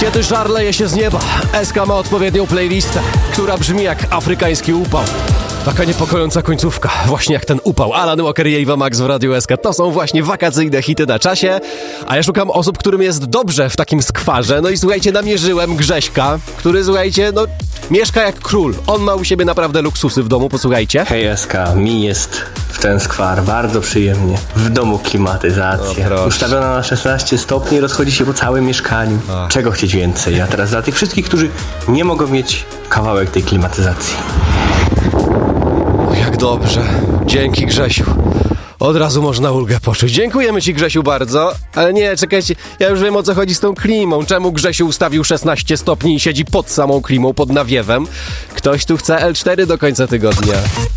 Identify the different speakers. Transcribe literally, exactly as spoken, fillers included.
Speaker 1: Kiedy żar leje się z nieba, S K ma odpowiednią playlistę, która brzmi jak afrykański upał. Taka niepokojąca końcówka, właśnie jak ten upał. Alan Walker i Ava Max w Radiu S K. To są właśnie wakacyjne hity na czasie, a ja szukam osób, którym jest dobrze w takim skwarze. No i słuchajcie, namierzyłem Grześka, który, słuchajcie, no mieszka jak król. On ma u siebie naprawdę luksusy w domu, posłuchajcie.
Speaker 2: Hej S K, mi jest w ten skwar bardzo przyjemnie. W domu klimatyzacja.
Speaker 1: O,
Speaker 2: ustawiona na szesnaście stopni, rozchodzi się po całym mieszkaniu.
Speaker 1: Ach.
Speaker 2: Czego chcieć więcej? A teraz dla tych wszystkich, którzy nie mogą mieć kawałek tej klimatyzacji.
Speaker 1: O, jak dobrze. Dzięki, Grzesiu. Od razu można ulgę poczuć. Dziękujemy ci, Grzesiu, bardzo. Ale nie, czekajcie, ja już wiem, o co chodzi z tą klimą. Czemu Grzesiu ustawił szesnaście stopni i siedzi pod samą klimą, pod nawiewem? Ktoś tu chce L cztery do końca tygodnia.